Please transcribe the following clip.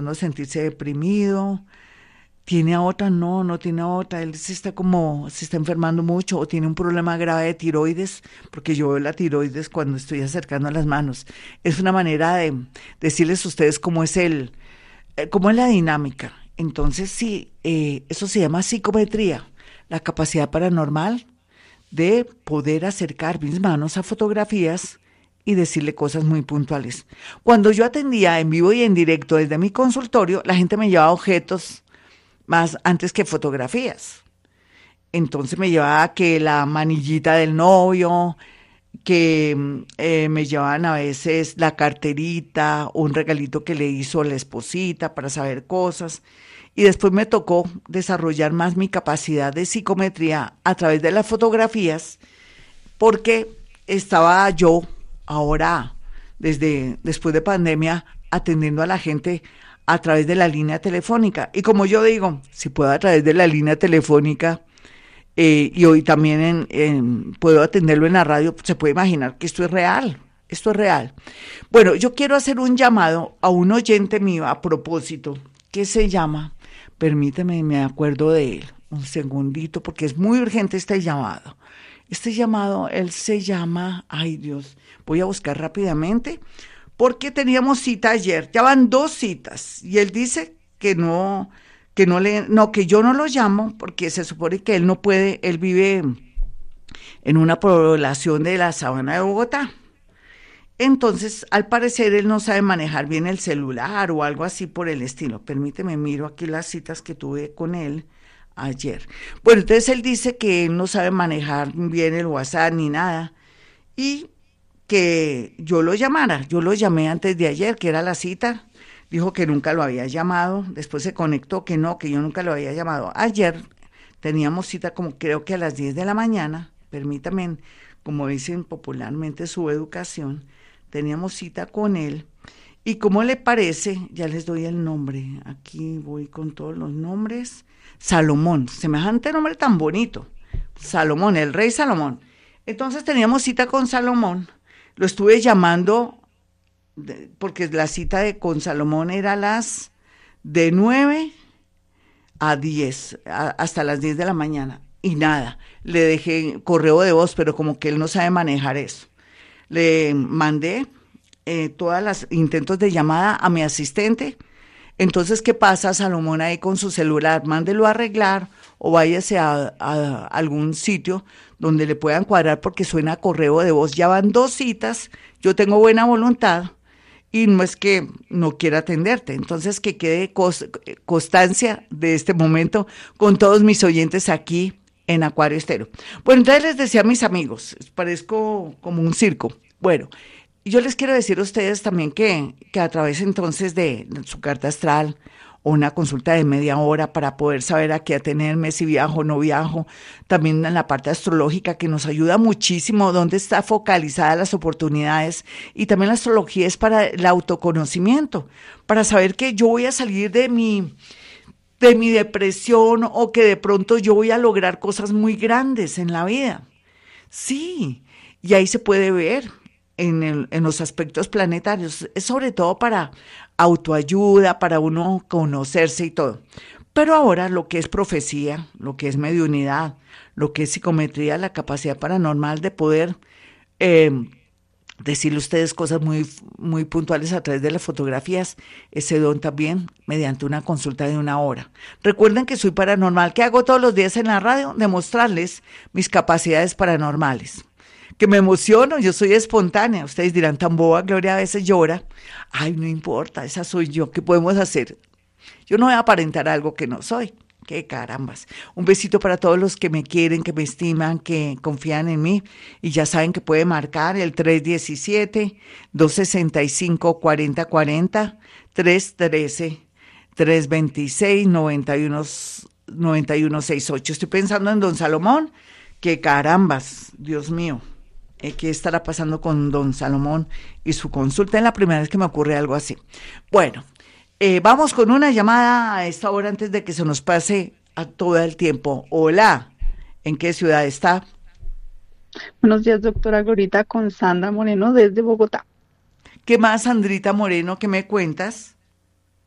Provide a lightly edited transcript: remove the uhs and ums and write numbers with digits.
empezando a sentirse deprimido. ¿Tiene a otra? No, no tiene a otra. Él se está enfermando mucho o tiene un problema grave de tiroides, porque yo veo la tiroides cuando estoy acercando las manos. Es una manera de decirles a ustedes cómo es la dinámica. Entonces, sí, eso se llama psicometría, la capacidad paranormal de poder acercar mis manos a fotografías y decirle cosas muy puntuales. Cuando yo atendía en vivo y en directo desde mi consultorio, la gente me llevaba objetos más antes que fotografías. Entonces me llevaba que la manillita del novio, que me llevaban a veces la carterita, un regalito que le hizo la esposita para saber cosas. Y después me tocó desarrollar más mi capacidad de psicometría a través de las fotografías, porque estaba yo ahora, después de pandemia, atendiendo a la gente a través de la línea telefónica. Y como yo digo, si puedo a través de la línea telefónica, y hoy también puedo atenderlo en la radio, pues se puede imaginar que esto es real. Esto es real. Bueno, yo quiero hacer un llamado a un oyente mío a propósito, que se llama, permíteme, me acuerdo de él, un segundito, porque es muy urgente este llamado. Este llamado, él se llama, ay Dios, voy a buscar rápidamente, porque teníamos cita ayer, ya van 2 citas, y él dice que que yo no lo llamo, porque se supone que él no puede, él vive en una población de la Sabana de Bogotá. Entonces, al parecer, él no sabe manejar bien el celular o algo así por el estilo. Permíteme, miro aquí las citas que tuve con él ayer. Bueno, entonces él dice que él no sabe manejar bien el WhatsApp ni nada y que yo lo llamara. Yo lo llamé antes de ayer, que era la cita. Dijo que nunca lo había llamado. Después se conectó que no, que yo nunca lo había llamado. Ayer teníamos cita como creo que a las 10 de la mañana. Permítame, como dicen popularmente, su educación. Teníamos cita con él. ¿Y cómo le parece? Ya les doy el nombre. Aquí voy con todos los nombres. Salomón, semejante nombre tan bonito. Salomón, el rey Salomón. Entonces teníamos cita con Salomón. Lo estuve llamando porque la cita con Salomón era de 9 a 10, hasta las 10 de la mañana. Y nada, le dejé correo de voz, pero como que él no sabe manejar eso. Le mandé todos los intentos de llamada a mi asistente. Entonces, ¿qué pasa, Salomón, ahí con su celular? Mándelo a arreglar o váyase a algún sitio donde le puedan cuadrar porque suena correo de voz. Ya van 2 citas, yo tengo buena voluntad y no es que no quiera atenderte. Entonces, que quede constancia de este momento con todos mis oyentes aquí en Acuario Estéreo. Bueno, entonces les decía a mis amigos, parezco como un circo. Bueno, yo les quiero decir a ustedes también que a través entonces de su carta astral o una consulta de media hora para poder saber a qué atenerme, si viajo o no viajo, también en la parte astrológica que nos ayuda muchísimo, dónde está focalizada las oportunidades, y también la astrología es para el autoconocimiento, para saber que yo voy a salir de mi depresión o que de pronto yo voy a lograr cosas muy grandes en la vida. Sí, y ahí se puede ver en los aspectos planetarios. Es sobre todo para autoayuda, para uno conocerse y todo. Pero ahora lo que es profecía, lo que es mediunidad, lo que es psicometría, la capacidad paranormal de poder decirle a ustedes cosas muy, muy puntuales a través de las fotografías, ese don también mediante una consulta de 1 hora. Recuerden que soy paranormal, que hago todos los días en la radio, demostrarles mis capacidades paranormales. Que me emociono, yo soy espontánea. Ustedes dirán, tan boba, Gloria a veces llora. Ay, no importa, esa soy yo, ¿qué podemos hacer? Yo no voy a aparentar algo que no soy. ¡Qué carambas! Un besito para todos los que me quieren, que me estiman, que confían en mí. Y ya saben que puede marcar el 317-265-4040, 313-326-9168. Estoy pensando en don Salomón. ¡Qué carambas! Dios mío. ¿Qué estará pasando con don Salomón y su consulta? Es la primera vez que me ocurre algo así. Bueno, vamos con una llamada a esta hora antes de que se nos pase a todo el tiempo. Hola, ¿en qué ciudad está? Buenos días, doctora Glorita, con Sandra Moreno desde Bogotá. ¿Qué más, Sandrita Moreno, que me cuentas?